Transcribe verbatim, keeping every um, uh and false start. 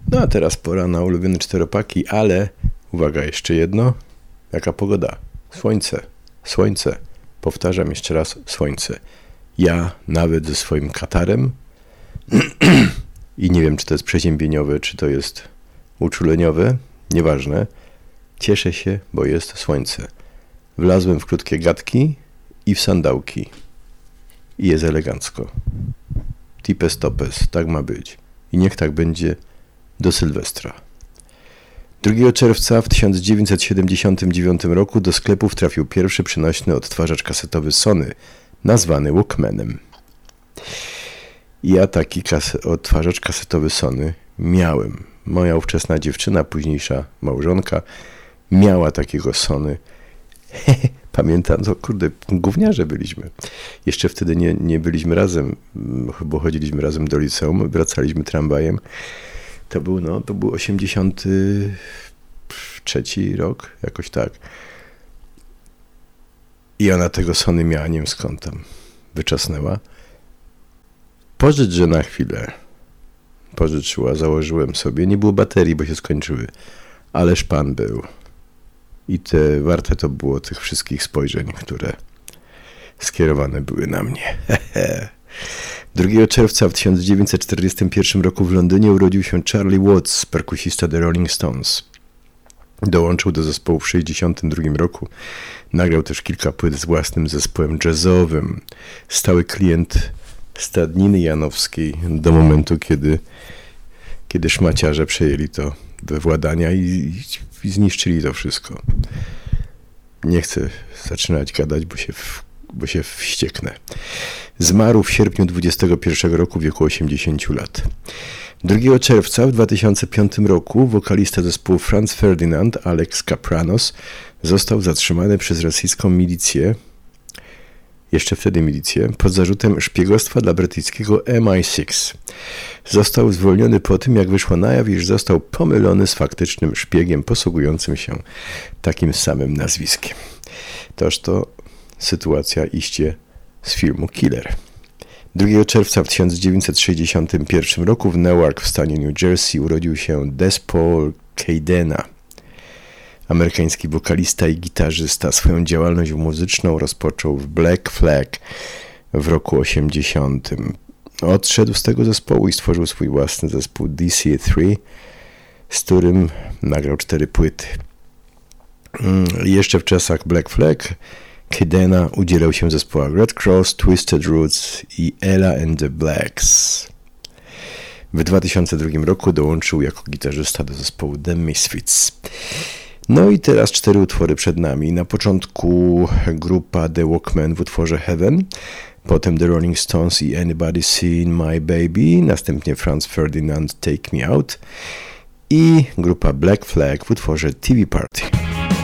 No a teraz pora na ulubione czteropaki, ale uwaga, jeszcze jedno. Jaka pogoda? Słońce, słońce. Powtarzam jeszcze raz, słońce. Ja nawet ze swoim katarem i nie wiem, czy to jest przeziębieniowe, czy to jest uczuleniowe, nieważne. Cieszę się, bo jest słońce. Wlazłem w krótkie gadki i w sandałki. I jest elegancko. Tipes topes, tak ma być. I niech tak będzie do Sylwestra. drugiego czerwca w tysiąc dziewięćset siedemdziesiątym dziewiątym roku do sklepów trafił pierwszy przenośny odtwarzacz kasetowy Sony, nazwany Walkmanem. Ja taki kas- odtwarzacz kasetowy Sony miałem. Moja ówczesna dziewczyna, późniejsza małżonka, miała takiego Sony. Pamiętam, to kurde, gówniarze byliśmy. Jeszcze wtedy nie, nie byliśmy razem, bo chodziliśmy razem do liceum, wracaliśmy tramwajem. To był, no, to był osiemdziesiąty trzeci rok, jakoś tak. I ona tego Sony miała, nie wiem skąd tam wyczasnęła. Pożycz, że na chwilę. Pożyczyła, założyłem sobie. Nie było baterii, bo się skończyły. Ależ pan był. I te warte to było tych wszystkich spojrzeń, które skierowane były na mnie. drugiego czerwca w tysiąc dziewięćset czterdziestym pierwszym roku w Londynie urodził się Charlie Watts, perkusista The Rolling Stones. Dołączył do zespołu w sześćdziesiątym drugim roku. Nagrał też kilka płyt z własnym zespołem jazzowym. Stały klient Stadniny Janowskiej do momentu, kiedy, kiedy szmaciarze przejęli to do władania i, i zniszczyli to wszystko. Nie chcę zaczynać gadać, bo się, w, bo się wścieknę. Zmarł w sierpniu dwudziestego pierwszego roku w wieku osiemdziesięciu lat. drugiego czerwca w dwa tysiące piątym roku wokalista zespołu Franz Ferdinand, Alex Kapranos, został zatrzymany przez rosyjską milicję, jeszcze wtedy milicję, pod zarzutem szpiegostwa dla brytyjskiego M I sześć. Został zwolniony po tym, jak wyszło na jaw, iż został pomylony z faktycznym szpiegiem posługującym się takim samym nazwiskiem. Toż to sytuacja iście z filmu Killer. drugiego czerwca w tysiąc dziewięćset sześćdziesiątym pierwszym roku w Newark w stanie New Jersey urodził się Despaul Cadena. Amerykański wokalista i gitarzysta. Swoją działalność muzyczną rozpoczął w Black Flag w roku osiemdziesiątym. Odszedł z tego zespołu i stworzył swój własny zespół D C trzy, z którym nagrał cztery płyty. Jeszcze w czasach Black Flag Cadena udzielał się w zespołach Red Cross, Twisted Roots i Ella and the Blacks. W dwa tysiące drugim roku dołączył jako gitarzysta do zespołu The Misfits. No i teraz cztery utwory przed nami. Na początku grupa The Walkmen w utworze Heaven, potem The Rolling Stones i Anybody Seen My Baby, następnie Franz Ferdinand Take Me Out i grupa Black Flag w utworze T V Party.